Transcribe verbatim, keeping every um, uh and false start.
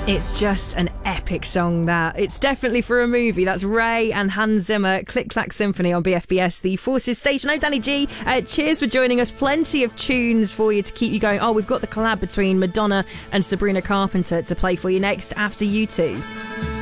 It's just an epic song, that. It's definitely for a movie. That's Ray and Hans Zimmer, Click Clack Symphony on B F B S, the Forces station. I'm Danny G. Uh, cheers for joining us. Plenty of tunes for you to keep you going. Oh, we've got the collab between Madonna and Sabrina Carpenter to play for you next after U two.